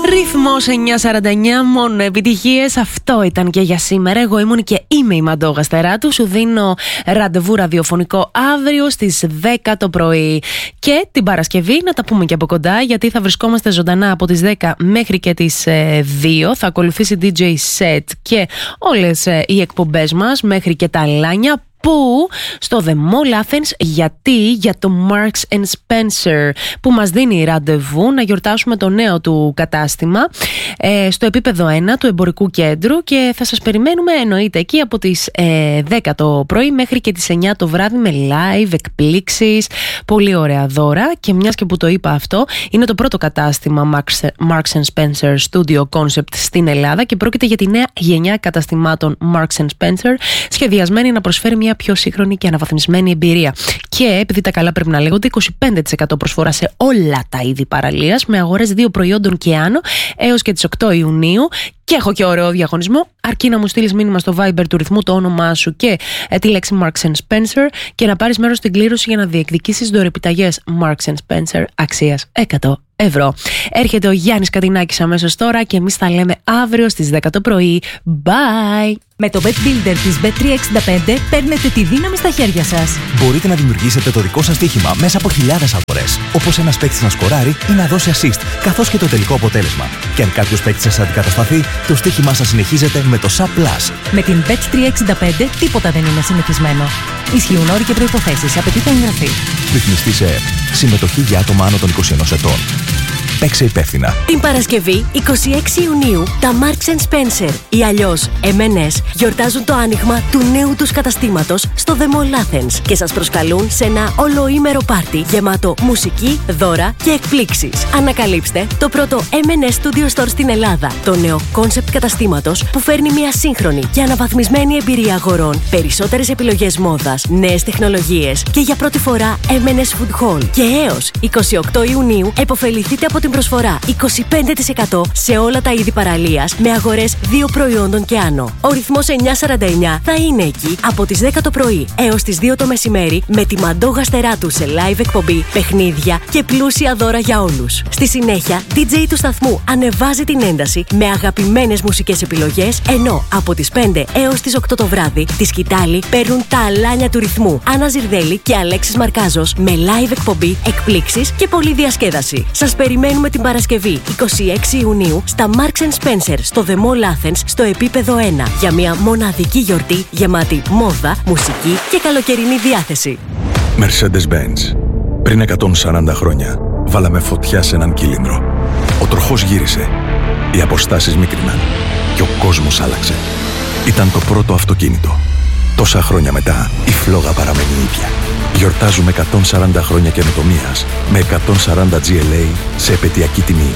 Ρυθμός 949, μόνο επιτυχίες. Αυτό ήταν και για σήμερα. Εγώ ήμουν και είμαι η Μαντώ Γαστεράτου. Σου δίνω ραντεβού ραδιοφωνικό αύριο στις 10 το πρωί. Και την Παρασκευή να τα πούμε και από κοντά, γιατί θα βρισκόμαστε ζωντανά από τις 10 μέχρι και τις 2. Θα ακολουθήσει DJ set και όλες οι εκπομπές μας μέχρι και τα λάνια. Πού? Στο The Mall Athens. Γιατί? Για το Marks and Spencer, που μας δίνει ραντεβού να γιορτάσουμε το νέο του κατάστημα στο επίπεδο 1 του εμπορικού κέντρου, και θα σας περιμένουμε εννοείται εκεί από τις 10 το πρωί μέχρι και τις 9 το βράδυ με live, εκπλήξεις, πολύ ωραία δώρα. Και μιας και που το είπα αυτό, είναι το πρώτο κατάστημα Marks and Spencer Studio Concept στην Ελλάδα και πρόκειται για τη νέα γενιά καταστημάτων Marks and Spencer, σχεδιασμένη να προσφέρει μια πιο σύγχρονη και αναβαθμισμένη εμπειρία. Και επειδή τα καλά πρέπει να λέγονται, 25% προσφορά σε όλα τα είδη παραλίας, με αγορές 2 προϊόντων και άνω έως και τις 8 Ιουνίου. Και έχω και ωραίο διαγωνισμό, αρκεί να μου στείλεις μήνυμα στο Viber του ρυθμού το όνομά σου και τη λέξη Marks and Spencer και να πάρεις μέρος στην κλήρωση για να διεκδικήσεις δωρεπιταγές Marks and Spencer αξίας 100 ευρώ. Έρχεται ο Γιάννης Κατινάκης αμέσως τώρα και εμείς θα λέμε αύριο στις 10 το πρωί. Bye! Με το Bet Builder της Bet365 παίρνετε τη δύναμη στα χέρια σας. Μπορείτε να δημιουργήσετε το δικό σας στοίχημα μέσα από χιλιάδες αγορές. Όπως ένας παίκτης να σκοράρει ή να δώσει assist, καθώς και το τελικό αποτέλεσμα. Και αν κάποιος παίκτης σας αντικατασταθεί, το στοίχημά σας συνεχίζεται με το SAP+. Με την Bet365 τίποτα δεν είναι συνηθισμένο. Ισχύουν όροι και προϋποθέσεις. Απαιτείται εγγραφή. Ρυθμιστή σε ΕΕΠ. Συμμετοχή για άτομα άνω των 21 ετών. Παίξε υπεύθυνα. Την Παρασκευή 26 Ιουνίου τα Marks and Spencer ή αλλιώς M&S γιορτάζουν το άνοιγμα του νέου τους καταστήματος στο The Mall Athens και σας προσκαλούν σε ένα ολοήμερο πάρτι γεμάτο μουσική, δώρα και εκπλήξεις. Ανακαλύψτε το πρώτο M&S Studio Store στην Ελλάδα, το νέο concept καταστήματος που φέρνει μια σύγχρονη και αναβαθμισμένη εμπειρία αγορών, περισσότερες επιλογές μόδας, νέες τεχνολογίες και για πρώτη φορά M&S Food Hall. Και έως 28 Ιουνίου επωφεληθείτε από την προσφορά 25% σε όλα τα είδη παραλίας με αγορές 2 προϊόντων και άνω. Ο ρυθμός 949 θα είναι εκεί από τις 10 το πρωί έως τις 2 το μεσημέρι με τη Μαντώ Γαστεράτου σε live εκπομπή, παιχνίδια και πλούσια δώρα για όλους. Στη συνέχεια, DJ του σταθμού ανεβάζει την ένταση με αγαπημένες μουσικές επιλογές, ενώ από τις 5 έως τις 8 το βράδυ τη σκητάλη παίρνουν τα αλάνια του ρυθμού Άννα Ζιρδέλη και Αλέξης Μαρκάζος με live εκπομπή, εκπλήξεις και πολλή διασκέδαση. Σας περιμένουμε την Παρασκευή 26 Ιουνίου στα Marks and Spencer στο The Mall Athens στο επίπεδο 1 για μια μοναδική γιορτή γεμάτη μόδα, μουσική και καλοκαιρινή διάθεση. Mercedes-Benz. Πριν 140 χρόνια βάλαμε φωτιά σε έναν κύλινδρο. Ο τροχός γύρισε, οι αποστάσεις μίκριναν και ο κόσμος άλλαξε. Ήταν το πρώτο αυτοκίνητο. Τόσα χρόνια μετά η φλόγα παραμένει ίδια. Γιορτάζουμε 140 χρόνια καινοτομίας με 140 GLA σε επαιτειακή τιμή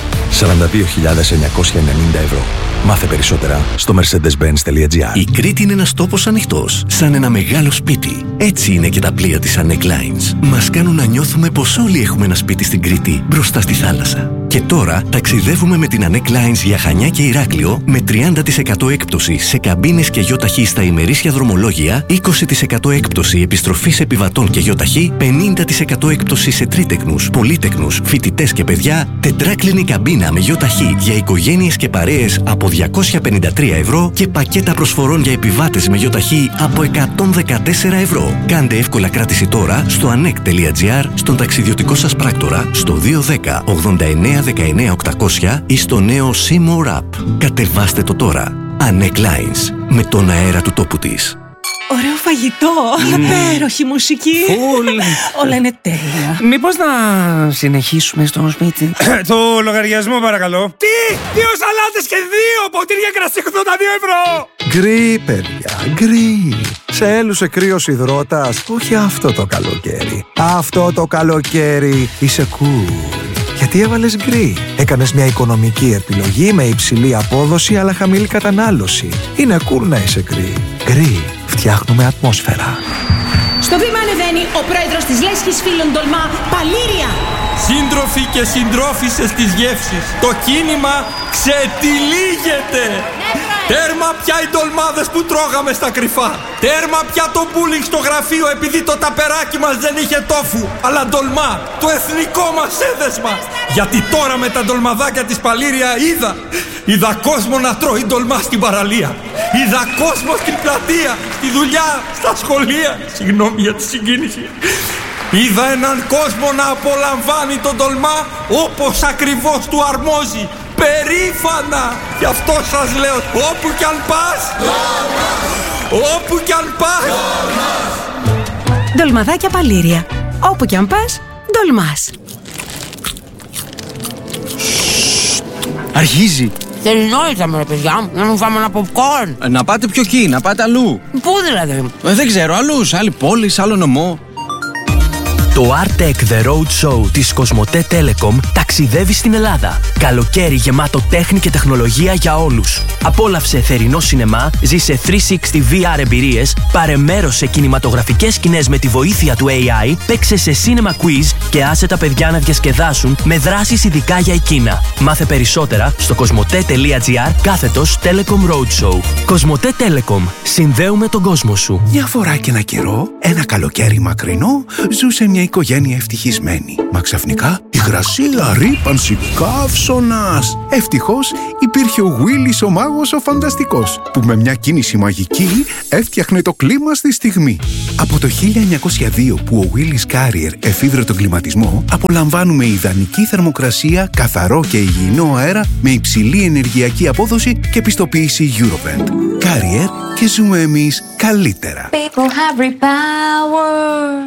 42.990 ευρώ. Μάθε περισσότερα στο mercedes-benz.gr. Η Κρήτη είναι ένας τόπος ανοιχτός, σαν ένα μεγάλο σπίτι. Έτσι είναι και τα πλοία της Anek Lines. Μας κάνουν να νιώθουμε πως όλοι έχουμε ένα σπίτι στην Κρήτη, μπροστά στη θάλασσα. Και τώρα ταξιδεύουμε με την Anek Lines για Χανιά και Ηράκλειο με 30% έκπτωση σε καμπίνες και γιοταχή στα ημερήσια δρομολόγια, 20% έκπτωση επιστροφής επιβατών και γιοταχή, 50% έκπτωση σε τρίτεκνους, πολύτεκνους, φοιτητές και παιδιά, τετράκλινη καμπίνα με γιοταχή για οικογένειες και παρέες από 253 ευρώ και πακέτα προσφορών για επιβάτες με γιοταχή από 114 ευρώ. Κάντε εύκολα κράτηση τώρα στο anek.gr, στον ταξιδιωτικό σας πράκτορα, στο 210 89 19 800 ή στο νέο C-More App. Κατεβάστε το τώρα. Anek Lines, με τον αέρα του τόπου της. Ωραίο φαγητό, υπέροχη μουσική. Όλα είναι τέλεια. Μήπως να συνεχίσουμε στο σπίτι? Το λογαριασμό παρακαλώ. Τι! 2 σαλάτες και 2 ποτήρια κρασί 82 ευρώ! Γκρι, παιδιά, γκρι. Σε έλουσε κρύος υδρότας? Όχι αυτό το καλοκαίρι. Αυτό το καλοκαίρι είσαι cool. Γιατί έβαλες γκρι? Έκανες μια οικονομική επιλογή με υψηλή απόδοση αλλά χαμηλή κατανάλωση. Είναι cool να είσαι γκρι. Γκρι. Φτιάχνουμε ατμόσφαιρα. Στο βήμα ανεβαίνει ο πρόεδρος της Λέσχης Φίλων Τολμά, Παλήρια. Σύντροφοι και συντρόφισσες της γεύσης, το κίνημα ξετυλίγεται. Τέρμα πια οι ντολμάδες που τρώγαμε στα κρυφά. Τέρμα πια το bullying στο γραφείο επειδή το ταπεράκι μας δεν είχε τόφου, αλλά ντολμά, το εθνικό μας έδεσμα. Γιατί τώρα με τα ντολμαδάκια της Παλήρια είδα κόσμο να τρώει ντολμά στην παραλία. Είδα κόσμο στην πλατεία, στη δουλειά, στα σχολεία. Συγγνώμη για τη συγκίνηση. Είδα έναν κόσμο να απολαμβάνει τον ντολμά όπως ακριβώς του αρμόζει. Περήφανα! Γι' αυτό σας λέω, όπου κι αν πας, όπου κι αν πας. Ντολμαδάκια Παλήρια. Όπου κι αν πας, ντολμάς. Αρχίζει. Τελειώσαμε ρε παιδιά μου, να μου φάμε ένα popcorn. Να πάτε πιο εκεί, να πάτε αλλού. Πού δηλαδή? Δεν ξέρω, αλλού, σε άλλη πόλη, σε άλλο νομό. Το Artec The Road Show της Κοσμοτέ Telecom ταξιδεύει στην Ελλάδα. Καλοκαίρι γεμάτο τέχνη και τεχνολογία για όλους. Απόλαυσε θερινό σινεμά, ζήσε 360 VR εμπειρίες, πάρε μέρος σε κινηματογραφικές σκηνές με τη βοήθεια του AI, παίξε σε cinema quiz και άσε τα παιδιά να διασκεδάσουν με δράσεις ειδικά για εκείνα. Μάθε περισσότερα στο cosmote.gr/Telecom Roadshow. Κοσμοτέ Telecom. Συνδέουμε τον κόσμο σου. Μια φορά και ένα καιρό, ένα καλοκαίρι μακρινό, ζούσε μια οικογένεια ευτυχισμένη. Μα ξαφνικά υγρασία, ρύπανση, καύσωνας. Ευτυχώς υπήρχε ο Willis ο μάγος ο φανταστικός, που με μια κίνηση μαγική έφτιαχνε το κλίμα στη στιγμή. Από το 1902 που ο Willis Carrier εφήβρε τον κλιματισμό, απολαμβάνουμε ιδανική θερμοκρασία, καθαρό και υγιεινό αέρα με υψηλή ενεργειακή απόδοση και πιστοποίηση Eurovent. Carrier, και ζούμε εμείς καλύτερα. People have repower.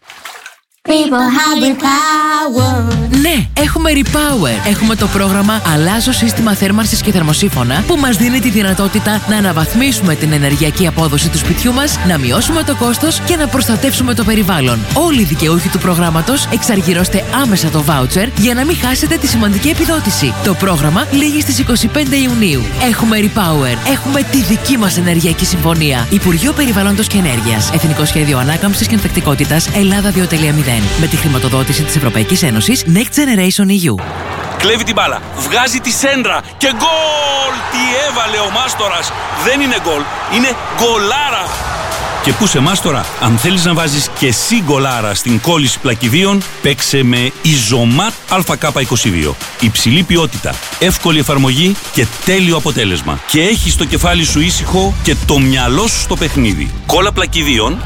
People have repower. Ναι, έχουμε Repower. Έχουμε το πρόγραμμα Αλλάζω σύστημα θέρμανσης και θερμοσύφωνα που μας δίνει τη δυνατότητα να αναβαθμίσουμε την ενεργειακή απόδοση του σπιτιού μας, να μειώσουμε το κόστος και να προστατεύσουμε το περιβάλλον. Όλοι οι δικαιούχοι του προγράμματος εξαργυρώστε άμεσα το voucher για να μην χάσετε τη σημαντική επιδότηση. Το πρόγραμμα λήγει στις 25 Ιουνίου. Έχουμε Repower. Έχουμε τη δική μας ενεργειακή συμφωνία. Υπουργείο Περιβάλλοντος και Ενέργειας. Εθνικό Σχέδιο Ανάκαμψης και Ανθεκτικότητας Ελλάδα 2.0. Με τη χρηματοδότηση της Ευρωπαϊκής Ένωσης Next Generation EU. Κλέβει την μπάλα, βγάζει τη σέντρα και γκολ! Τι έβαλε ο Μάστορας! Δεν είναι γκολ, είναι γκολάρα! Και πού σε Μάστορα, αν θέλεις να βάζεις και εσύ γκολάρα στην κόλληση πλακιδίων, παίξε με Isomat AK22. Υψηλή ποιότητα, εύκολη εφαρμογή και τέλειο αποτέλεσμα. Και έχεις το κεφάλι σου ήσυχο και το μυαλό σου στο παιχνίδι. Κόλλα πλακιδίων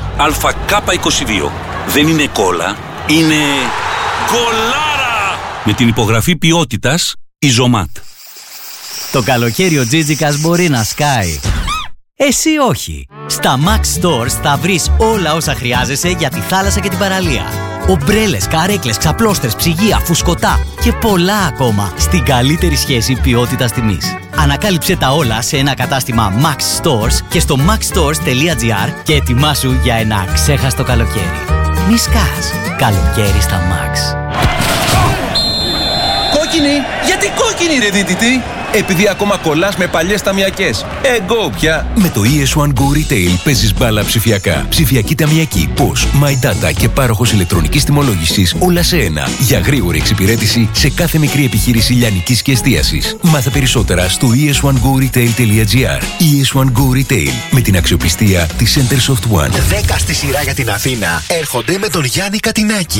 AK22. Δεν είναι κόλλα, είναι γκολάρα! Με την υπογραφή ποιότητας Isomat. Το καλοκαίρι ο Τζίτζικας μπορεί να σκάει. Εσύ όχι. Στα Max Stores θα βρεις όλα όσα χρειάζεσαι για τη θάλασσα και την παραλία. Ομπρέλες, καρέκλες, ξαπλώστρες, ψυγεία, φουσκωτά και πολλά ακόμα στην καλύτερη σχέση ποιότητας τιμής. Ανακάλυψε τα όλα σε ένα κατάστημα Max Stores και στο maxstores.gr και ετοιμάσου για ένα ξέχαστο καλοκαίρι. Μη σκάς. Καλοκαίρι στα Max. Κόκκινη! Γιατί κόκκινη ρε δίτητη! Επειδή ακόμα κολλάς με παλιές ταμιακές. Go πια! Με το ES1 Go Retail παίζεις μπάλα ψηφιακά. Ψηφιακή ταμιακή, POS, My Data και πάροχος ηλεκτρονικής τιμολόγησης όλα σε ένα. Για γρήγορη εξυπηρέτηση σε κάθε μικρή επιχείρηση λιανικής και εστίασης. Μάθε περισσότερα στο es1goretail.gr. ES1 Go Retail με την αξιοπιστία της Centersoft One. 10 στη σειρά για την Αθήνα έρχονται με τον Γιάννη Κατινάκη.